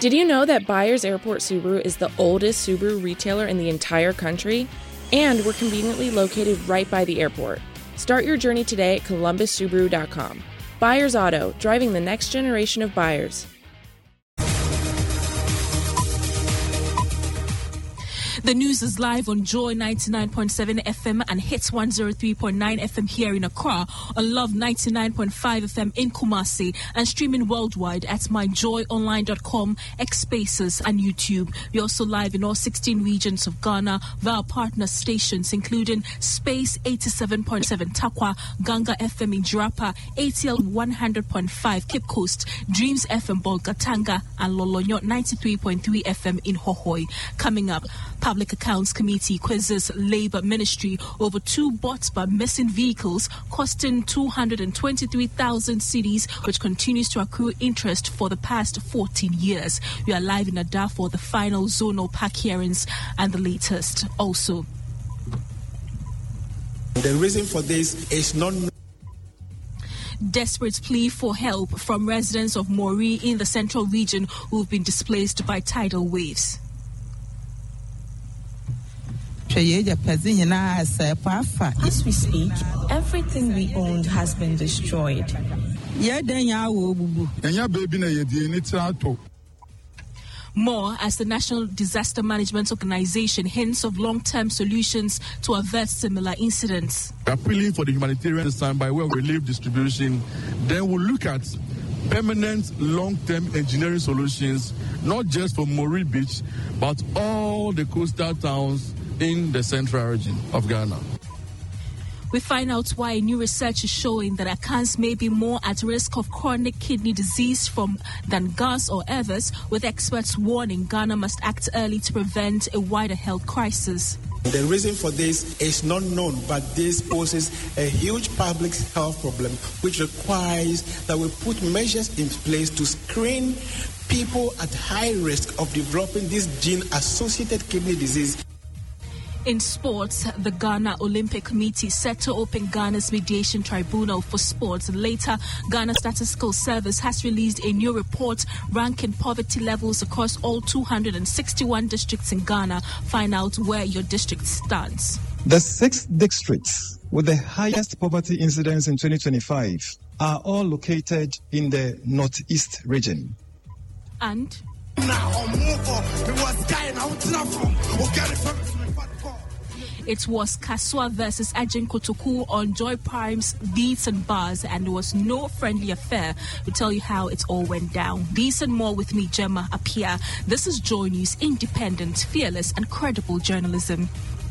Did you know that Byers Airport Subaru is the oldest Subaru retailer in the entire country? And we're conveniently located right by the airport. Start your journey today at columbussubaru.com. Byers Auto, driving the next generation of buyers. The news is live on Joy 99.7 FM and Hits 103.9 FM here in Accra, on Love 99.5 FM in Kumasi, and streaming worldwide at myjoyonline.com, X Spaces, and YouTube. We're also live in all 16 regions of Ghana via partner stations, including Space 87.7 Takwa, Ganga FM in Jirapa, ATL 100.5 Cape Coast, Dreams FM Bolgatanga, and Lolonyo 93.3 FM in Hohoi. Coming up, Public Accounts Committee quizzes Labour Ministry over 2 bought but missing vehicles costing 223,000 cedis, which continues to accrue interest for the past 14 years. We are live in Ada for the final zonal pack hearings and the latest. Also, the reason for this is not. Desperate plea for help from residents of Mori in the central region who've been displaced by tidal waves. As we speak, everything we owned has been destroyed. More as the National Disaster Management Organization hints of long-term solutions to avert similar incidents. Appealing for the humanitarian stand by way of relief distribution, then we'll look at permanent long-term engineering solutions, not just for Mori Beach, but all the coastal towns in the central region of Ghana. We find out why new research is showing that Akans may be more at risk of chronic kidney disease than Gas or others, with experts warning Ghana must act early to prevent a wider health crisis. The reason for this is not known, but this poses a huge public health problem, which requires that we put measures in place to screen people at high risk of developing this gene-associated kidney disease. In sports, the Ghana Olympic Committee set to open Ghana's mediation tribunal for sports. Later, Ghana Statistical Service has released a new report ranking poverty levels across all 261 districts in Ghana. Find out where your district stands. The 6 districts with the highest poverty incidence in 2025 are all located in the northeast region. And it was Kasua versus Ajin Kotoku on Joy Prime's Beats and Bars, and it was no friendly affair. We'll tell you how it all went down. These and more with me, Gemma Apia. This is Joy News, independent, fearless, and credible journalism.